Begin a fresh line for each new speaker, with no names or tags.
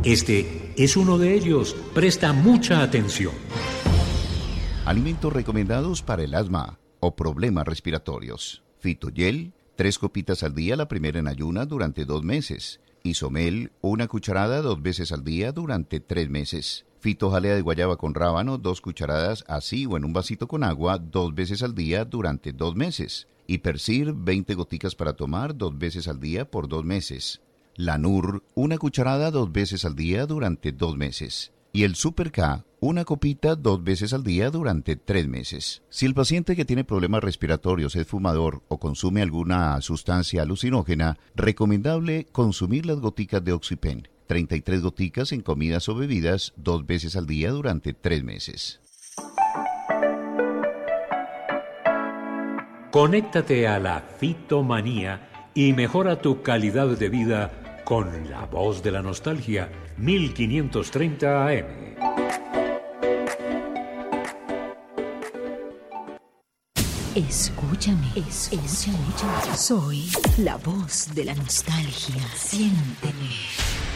Este es uno de ellos. Presta mucha atención.
Alimentos recomendados para el asma o problemas respiratorios. Fitogel, 3 copitas al día, la primera en ayunas durante 2 meses. Isomel, 1 cucharada 2 veces al día durante 3 meses. Fitojalea de guayaba con rábano, 2 cucharadas así o en un vasito con agua 2 veces al día durante 2 meses. Hipercir, 20 goticas para tomar 2 veces al día por 2 meses. Lanur, 1 cucharada 2 veces al día durante 2 meses. Y el Super K, 1 copita 2 veces al día durante 3 meses. Si el paciente que tiene problemas respiratorios es fumador o consume alguna sustancia alucinógena, recomendable consumir las goticas de Oxypen, 33 goticas en comidas o bebidas 2 veces al día durante 3 meses.
Conéctate a la fitomanía y mejora tu calidad de vida con La Voz de la Nostalgia, 1530 AM.
Escúchame. Soy la voz de la nostalgia. Siénteme.